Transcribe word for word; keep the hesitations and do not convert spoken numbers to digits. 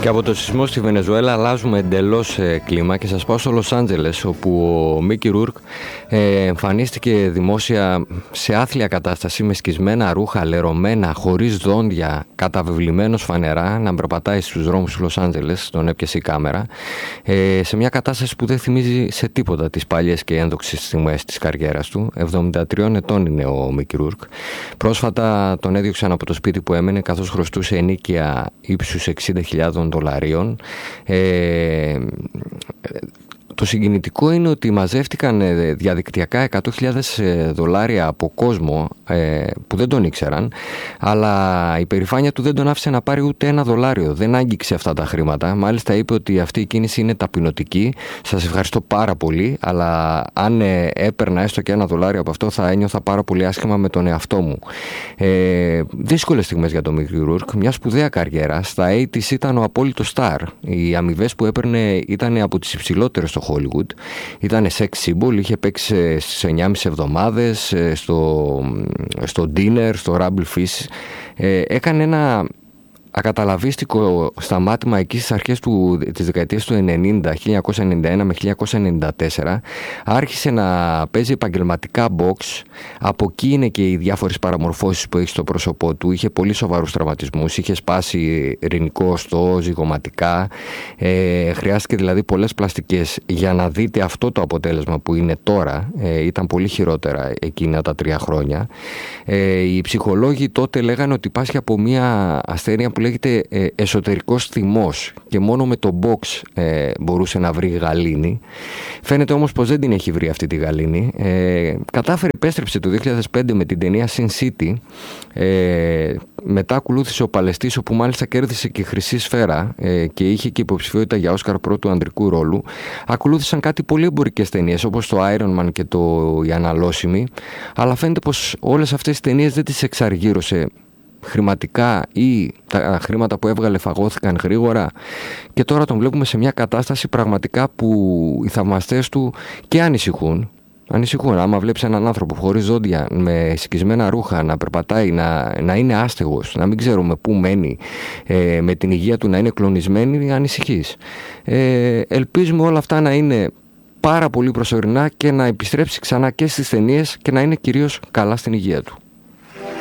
Και από το σεισμό στη Βενεζουέλα αλλάζουμε εντελώς ε, κλίμα και σας πάω στο Λος Άντζελες, όπου ο Μίκι Ρούρκ ε, εμφανίστηκε δημόσια σε άθλια κατάσταση με σκισμένα ρούχα, λερωμένα, χωρίς δόντια, καταβεβλημένος φανερά, να περπατάει στους δρόμους του Λος Άντζελες, τον έπιασε η κάμερα, ε, σε μια κατάσταση που δεν θυμίζει σε τίποτα τις παλιές και ένδοξες στιγμές της καριέρας του. εβδομήντα τριών ετών είναι ο Μίκι Ρούρκ. Πρόσφατα τον έδιωξαν από το σπίτι που έμενε, καθώς χρωστούσε ενίκεια ύψους εξήντα χιλιάδες δολαρίων. Ε, το συγκινητικό είναι ότι μαζεύτηκαν διαδικτυακά εκατό χιλιάδες δολάρια από κόσμο ε, που δεν τον ήξεραν, αλλά η περηφάνεια του δεν τον άφησε να πάρει ούτε ένα δολάριο. Δεν άγγιξε αυτά τα χρήματα. Μάλιστα είπε ότι αυτή η κίνηση είναι ταπεινωτική. Σας ευχαριστώ πάρα πολύ, αλλά αν ε, έπαιρνα έστω και ένα δολάριο από αυτό, θα ένιωθα πάρα πολύ άσχημα με τον εαυτό μου. Ε, δύσκολες στιγμές για τον Μίκι Ρούρκ. Μια σπουδαία καριέρα. Στα ογδόντα ήταν ο απόλυτος στάρ. Οι αμοιβές που έπαιρνε ήταν από τις υψηλότερες στο Hollywood. Ήταν sex symbol, είχε παίξει στις εννιά και μισή εβδομάδες στο, στο Dinner, στο Rumble Fish. Ε, έκανε ένα ακαταλαβίστικο σταμάτημα εκεί στις αρχές του, της δεκαετίας του ενενήντα, χίλια εννιακόσια ενενήντα ένα με χίλια εννιακόσια ενενήντα τέσσερα. Άρχισε να παίζει επαγγελματικά box. Από εκεί είναι και οι διάφορες παραμορφώσεις που έχει στο πρόσωπό του. Είχε πολύ σοβαρούς τραυματισμούς, είχε σπάσει ρηνικό οστό, ζυγωματικά. Ε, χρειάστηκε δηλαδή πολλές πλαστικές για να δείτε αυτό το αποτέλεσμα που είναι τώρα. Ε, ήταν πολύ χειρότερα εκείνα τα τρία χρόνια. Ε, οι ψυχολόγοι τότε λέγανε ότι πάσχει από μια ασθένεια που λέγεται ε, εσωτερικός θυμός και μόνο με το box ε, μπορούσε να βρει γαλήνη. Φαίνεται όμως πως δεν την έχει βρει αυτή τη γαλήνη. Ε, κατάφερε, επέστρεψε το δύο χιλιάδες πέντε με την ταινία Sin City. Ε, μετά ακολούθησε ο Παλαιστής, όπου μάλιστα κέρδισε και χρυσή σφαίρα ε, και είχε και υποψηφιότητα για Όσκαρ πρώτου ανδρικού ρόλου. Ακολούθησαν κάτι πολύ εμπορικές ταινίες, όπως το Iron Man και το Η Αναλώσιμη, αλλά φαίνεται πως όλες αυτές τις ταινίες δεν τις εξαργύρωσε χρηματικά ή τα χρήματα που έβγαλε φαγώθηκαν γρήγορα, και τώρα τον βλέπουμε σε μια κατάσταση πραγματικά που οι θαυμαστές του και ανησυχούν. Ανησυχούν. Άμα βλέπεις έναν άνθρωπο χωρίς δόντια, με σκισμένα ρούχα, να περπατάει, να, να είναι άστεγος, να μην ξέρουμε πού μένει, ε, με την υγεία του να είναι κλονισμένη, ανησυχείς. Ε, ελπίζουμε όλα αυτά να είναι πάρα πολύ προσωρινά και να επιστρέψει ξανά και στις ταινίες και να είναι κυρίως καλά στην υγεία του.